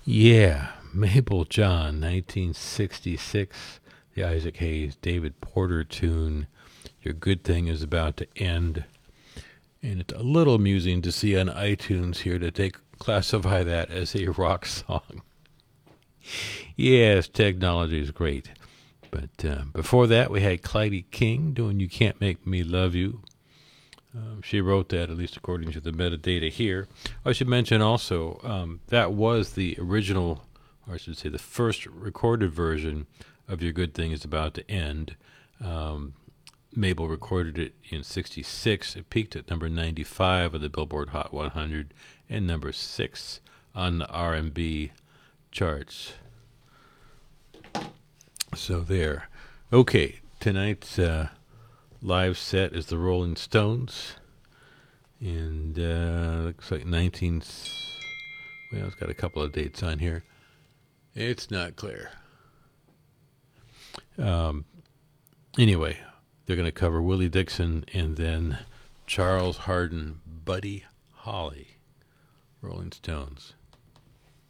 Yeah, Mabel John, 1966, the Isaac Hayes, David Porter tune. Your good thing is about to end. And it's a little amusing to see on iTunes here that they classify that as a rock song. Yes, technology is great. But before that, we had Clyde King doing You Can't Make Me Love You. She wrote that, at least according to the metadata here. I should mention also that was the original, or I should say the first recorded version of Your Good Thing Is About to End. Mabel recorded it in 66. It peaked at number 95 of the Billboard Hot 100 and number 6 on the R&B charts. So there. Okay, tonight's live set is the Rolling Stones. And looks like 19... Well, it's got a couple of dates on here. It's not clear. Anyway, they're going to cover Willie Dixon and then Charles Hardin, Buddy Holly, Rolling Stones.